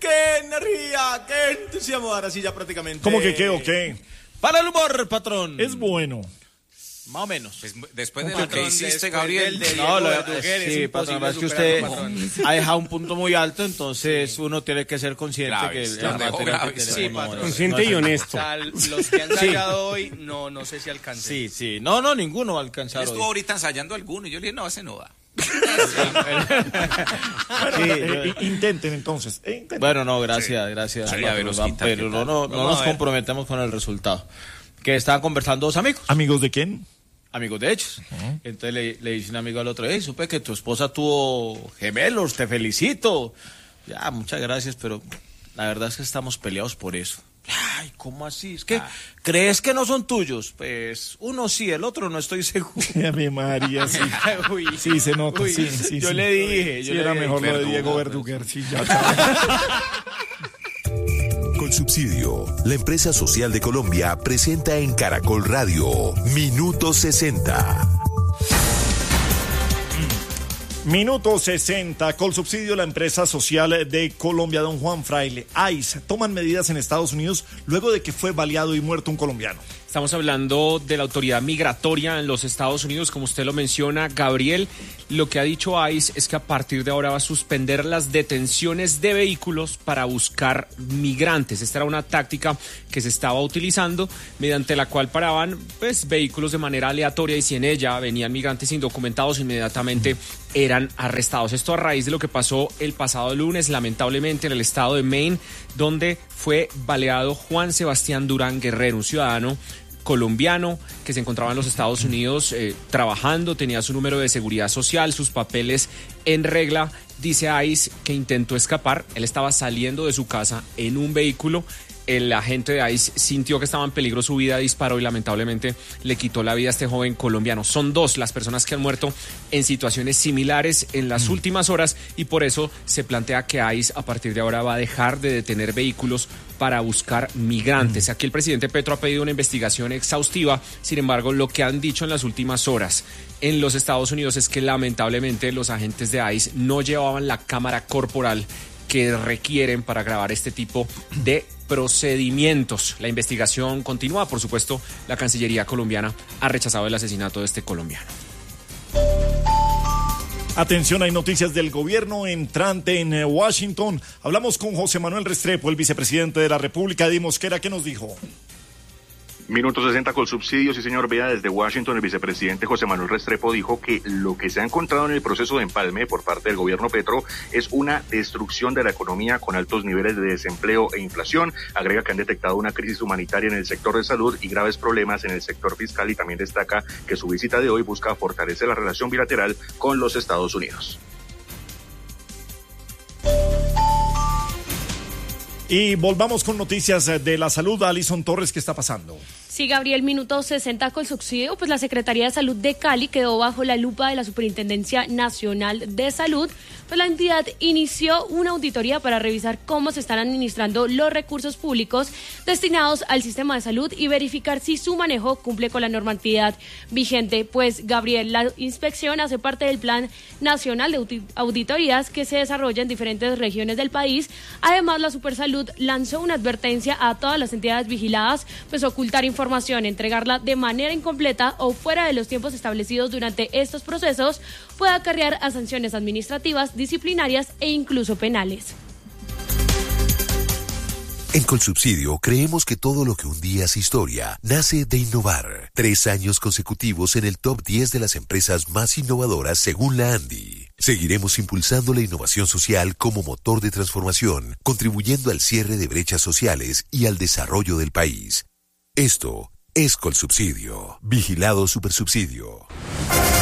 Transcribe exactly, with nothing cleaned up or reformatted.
qué energía, qué entusiasmo. Ahora sí ya prácticamente. ¿Cómo que qué o qué? Para el humor, patrón. Es bueno. Más o menos. Pues, después de lo que hiciste, Gabriel. De no, lo sí, patrón, es que usted ha dejado un punto muy alto, entonces sí. Uno tiene que ser consciente Graves, que... Claro, que graves, sí, sí, patrón. Consciente no, y honesto. O sea, los que han sacado hoy, no, no sé si alcancen. Sí, sí. No, no, ninguno va a alcanzar hoy. Estuvo ahorita ensayando alguno y yo le dije, no, ese no va. Bueno, sí, eh, yo... Intenten entonces. Eh, intenten. Bueno, no, gracias, sí. gracias. Sí, patrón, va, pero no, no, no nos comprometemos con el resultado. Que estaban conversando dos amigos. ¿Amigos de quién? Amigos de ellos. Uh-huh. Entonces le, le dice un amigo al otro, hey, supe que tu esposa tuvo gemelos, te felicito. Ya, muchas gracias, pero la verdad es que estamos peleados por eso. Ay, ¿cómo así? Es que, ah. ¿crees que no son tuyos? Pues, uno sí, el otro no estoy seguro. A mi María, sí. Uy, sí, se nota, uy, sí, sí. Yo sí. le dije. Yo sí, le era dije, mejor lo de Diego Verduguer, sí, ya. Colsubsidio, la empresa social de Colombia, presenta en Caracol Radio Minuto sesenta. Minuto sesenta, Colsubsidio, la empresa social de Colombia. Don Juan Fraile, I C E toman medidas en Estados Unidos luego de que fue baleado y muerto un colombiano. Estamos hablando de la autoridad migratoria en los Estados Unidos, como usted lo menciona, Gabriel. Lo que ha dicho I C E es que a partir de ahora va a suspender las detenciones de vehículos para buscar migrantes. Esta era una táctica que se estaba utilizando, mediante la cual paraban pues, vehículos de manera aleatoria y si en ella venían migrantes indocumentados, inmediatamente eran arrestados. Esto a raíz de lo que pasó el pasado lunes, lamentablemente, en el estado de Maine, donde fue baleado Juan Sebastián Durán Guerrero, un ciudadano colombiano que se encontraba en los Estados Unidos eh, trabajando, tenía su número de seguridad social, sus papeles en regla. Dice I C E que intentó escapar, él estaba saliendo de su casa en un vehículo. El agente de I C E sintió que estaba en peligro su vida, disparó y lamentablemente le quitó la vida a este joven colombiano. Son dos las personas que han muerto en situaciones similares en las mm. últimas horas y por eso se plantea que I C E a partir de ahora va a dejar de detener vehículos para buscar migrantes. Mm. Aquí el presidente Petro ha pedido una investigación exhaustiva, sin embargo lo que han dicho en las últimas horas en los Estados Unidos es que lamentablemente los agentes de I C E no llevaban la cámara corporal que requieren para grabar este tipo de procedimientos. La investigación continúa, por supuesto, la Cancillería colombiana ha rechazado el asesinato de este colombiano. Atención, hay noticias del gobierno entrante en Washington. Hablamos con José Manuel Restrepo, el vicepresidente de la República. Eddie Mosquera, ¿qué nos dijo? Minuto sesenta con subsidios, sí señor. Vea, desde Washington el vicepresidente José Manuel Restrepo dijo que lo que se ha encontrado en el proceso de empalme por parte del gobierno Petro es una destrucción de la economía con altos niveles de desempleo e inflación. Agrega que han detectado una crisis humanitaria en el sector de salud y graves problemas en el sector fiscal y también destaca que su visita de hoy busca fortalecer la relación bilateral con los Estados Unidos. Y volvamos con noticias de la salud. Alison Torres, ¿qué está pasando? Sí, Gabriel, minuto sesenta con subsidio, pues la Secretaría de Salud de Cali quedó bajo la lupa de la Superintendencia Nacional de Salud, pues la entidad inició una auditoría para revisar cómo se están administrando los recursos públicos destinados al sistema de salud y verificar si su manejo cumple con la normatividad vigente. Pues, Gabriel, la inspección hace parte del Plan Nacional de Auditorías que se desarrolla en diferentes regiones del país. Además, la Supersalud lanzó una advertencia a todas las entidades vigiladas, pues ocultar información, entregarla de manera incompleta o fuera de los tiempos establecidos durante estos procesos puede acarrear a sanciones administrativas, disciplinarias e incluso penales. En Colsubsidio creemos que todo lo que un día es historia nace de innovar. Tres años consecutivos en el top diez de las empresas más innovadoras según la ANDI. Seguiremos impulsando la innovación social como motor de transformación, contribuyendo al cierre de brechas sociales y al desarrollo del país. Esto es Colsubsidio. Vigilado Supersubsidio.